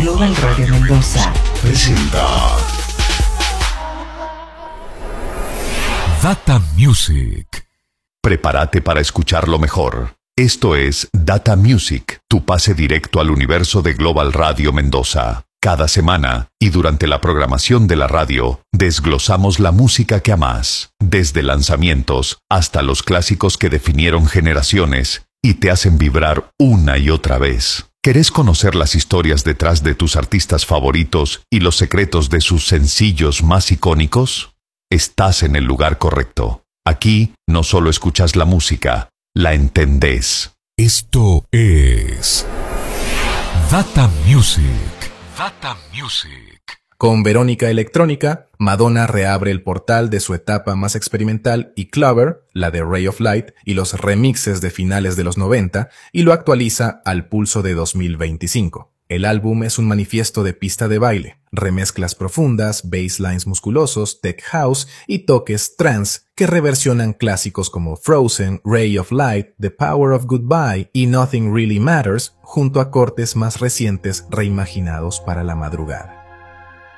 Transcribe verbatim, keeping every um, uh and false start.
Global Radio Mendoza presenta Data Music. Prepárate para escuchar lo mejor. Esto es Data Music, tu pase directo al universo de Global Radio Mendoza. Cada semana y durante la programación de la radio, desglosamos la música que amás, desde lanzamientos hasta los clásicos que definieron generaciones y te hacen vibrar una y otra vez. ¿Querés conocer las historias detrás de tus artistas favoritos y los secretos de sus sencillos más icónicos? Estás en el lugar correcto. Aquí no solo escuchas la música, la entendés. Esto es Data Music. Data Music. Con Verónica Electrónica, Madonna reabre el portal de su etapa más experimental y Clover, la de Ray of Light y los remixes de finales de los noventa, y lo actualiza al pulso de dos mil veinticinco. El álbum es un manifiesto de pista de baile, remezclas profundas, basslines musculosos, tech house y toques trance que reversionan clásicos como Frozen, Ray of Light, The Power of Goodbye y Nothing Really Matters, junto a cortes más recientes reimaginados para la madrugada.